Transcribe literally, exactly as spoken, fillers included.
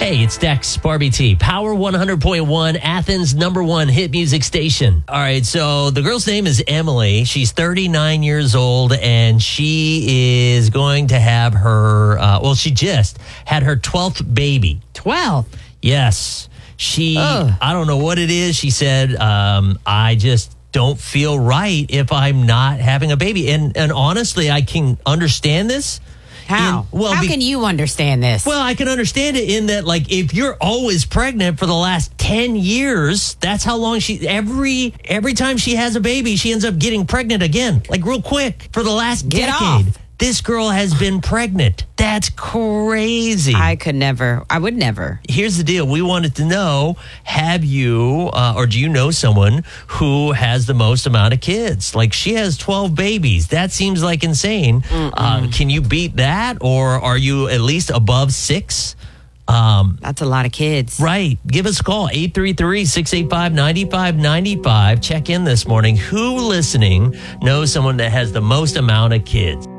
Hey, it's Dex, Barbie T, Power one hundred point one, Athens' number one hit music station. All right, so the girl's name is Emily. She's thirty-nine years old, and she is going to have her, uh, well, she just had her twelfth baby. twelve? Yes. She, Ugh. I don't know what it is. She said, um, I just don't feel right if I'm not having a baby. And, and honestly, I can understand this. How? In, well, How be- can you understand this? Well, I can understand it in that, like, if you're always pregnant for the last ten years, that's how long she, every every time she has a baby, she ends up getting pregnant again, like real quick for the last Get decade. off. This girl has been pregnant. That's crazy. I could never. I would never. Here's the deal. We wanted to know, have you uh, or do you know someone who has the most amount of kids? Like, she has twelve babies. That seems like insane. Uh, can you beat that? Or are you at least above six? Um, That's a lot of kids. right. Give us a call, eight three three, six eight five, nine five nine five. Check in this morning. Who listening knows someone that has the most amount of kids?